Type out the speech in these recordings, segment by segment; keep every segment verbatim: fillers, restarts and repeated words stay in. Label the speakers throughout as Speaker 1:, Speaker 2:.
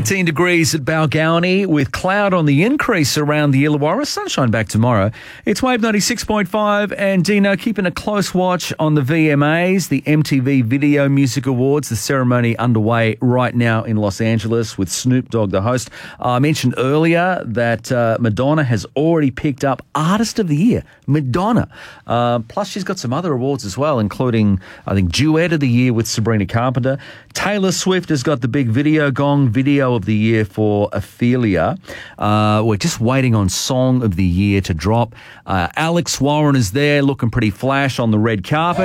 Speaker 1: nineteen degrees at Balgownie with cloud on the increase around the Illawarra. Sunshine back tomorrow. It's Wave ninety-six point five and Dino keeping a close watch on the V M As, the M T V Video Music Awards. The ceremony underway right now in Los Angeles with Snoop Dogg, the host. Uh, I mentioned earlier that uh, Madonna has already picked up Artist of the Year. Madonna. Uh, plus she's got some other awards as well, including, I think, Duet of the Year with Sabrina Carpenter. Taylor Swift has got the big Video Gong Video of the Year for Ophelia. Uh, we're just waiting on Song of the Year to drop. Uh, Alex Warren is there looking pretty flash on the red carpet.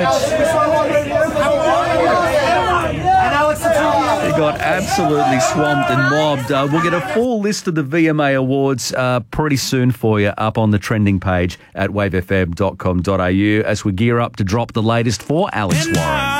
Speaker 1: They got absolutely swamped and mobbed. Uh, we'll get a full list of the V M A awards uh, pretty soon for you up on the trending page at wave f m dot com dot a u as we gear up to drop the latest for Alex Warren.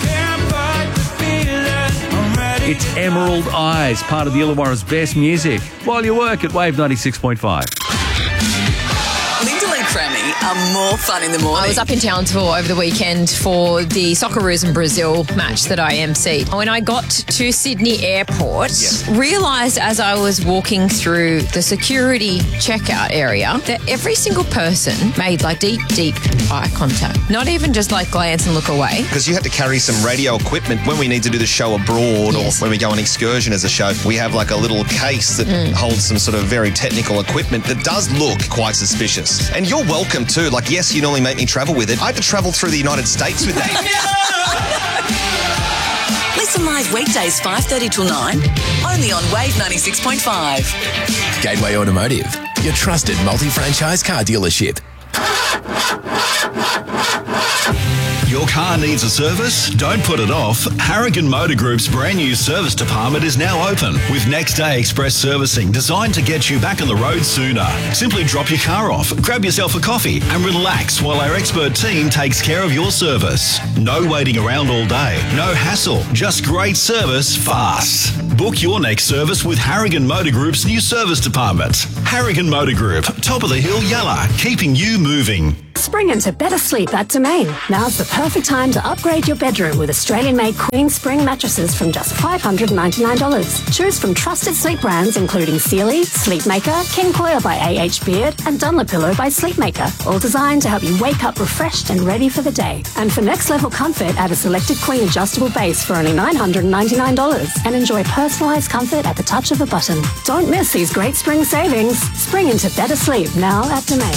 Speaker 1: It's Emerald Eyes, part of the Illawarra's best music, while you work at Wave ninety-six point five.
Speaker 2: Lyndall and Cremmy are more fun in the morning.
Speaker 3: I was up in Townsville over the weekend for the Socceroos and Brazil match that I emceed. When I got to Sydney Airport, yes. realised as I was walking through the security checkout area that every single person made like deep, deep eye contact. Not even just like glance and look away.
Speaker 4: Because you had to carry some radio equipment when we need to do the show abroad yes. or when we go on excursion as a show. We have like a little case that mm. holds some sort of very technical equipment that does look quite suspicious. And you're welcome too. Like, yes, you normally make me travel with it. I had to travel through the United States with that.
Speaker 2: Listen live weekdays five thirty till nine, only on Wave ninety-six point five.
Speaker 5: Gateway Automotive, your trusted multi-franchise car dealership.
Speaker 6: Your car needs a service? Don't put it off. Harrigan Motor Group's brand new service department is now open with next day express servicing designed to get you back on the road sooner. Simply drop your car off, grab yourself a coffee and relax while our expert team takes care of your service. No waiting around all day, no hassle, just great service fast. Book your next service with Harrigan Motor Group's new service department. Harrigan Motor Group, top of the hill Yalla, keeping you moving.
Speaker 7: Spring into better sleep at Domain. Now's the perfect time to upgrade your bedroom with Australian-made Queen Spring mattresses from just five hundred ninety-nine dollars. Choose from trusted sleep brands including Sealy, Sleepmaker, King Coil by A H Beard, and Dunlopillow by Sleepmaker, all designed to help you wake up refreshed and ready for the day. And for next-level comfort, add a selected Queen adjustable base for only nine hundred ninety-nine dollars and enjoy personalised comfort at the touch of a button. Don't miss these great spring savings. Spring into better sleep now at Domain.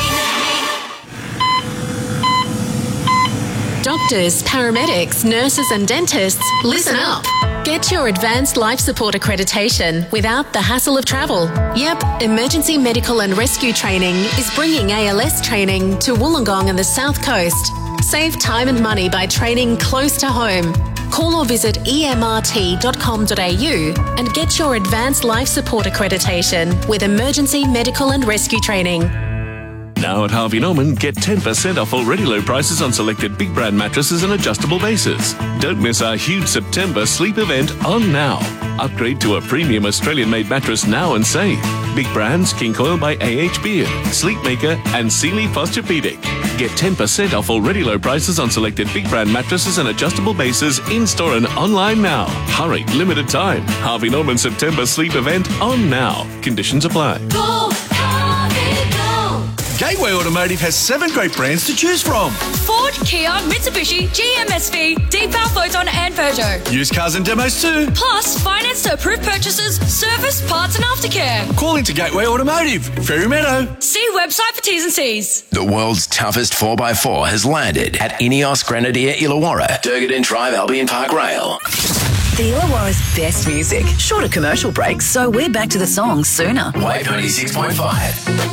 Speaker 8: Doctors, paramedics, nurses and dentists, listen up. Get your advanced life support accreditation without the hassle of travel. Yep, Emergency Medical and Rescue Training is bringing A L S training to Wollongong and the South Coast. Save time and money by training close to home. Call or visit e m r t dot com dot a u and get your advanced life support accreditation with Emergency Medical and Rescue Training.
Speaker 9: Now at Harvey Norman, get ten percent off already low prices on selected big brand mattresses and adjustable bases. Don't miss our huge September sleep event on now. Upgrade to a premium Australian-made mattress now and save. Big brands King Coil by A H Beard, Sleepmaker and Sealy Posturepedic. Get ten percent off already low prices on selected big brand mattresses and adjustable bases in-store and online now. Hurry, limited time. Harvey Norman September sleep event on now. Conditions apply.
Speaker 10: Go, Harvey, go!
Speaker 11: Gateway Automotive has seven great brands to choose from.
Speaker 10: Ford, Kia, Mitsubishi, G M S V, Deepal, Photon and Peugeot.
Speaker 11: Used cars and demos too.
Speaker 10: Plus, finance to approved purchases, service, parts and aftercare.
Speaker 11: Call into Gateway Automotive, Fairy Meadow.
Speaker 10: See website for T's and C's.
Speaker 5: The world's toughest four by four has landed at Ineos Grenadier Illawarra, Durgadin Drive, Albion Park Rail.
Speaker 2: The Illawarra's best music. Shorter commercial breaks, so we're back to the songs sooner.
Speaker 5: Wave ninety-six point five.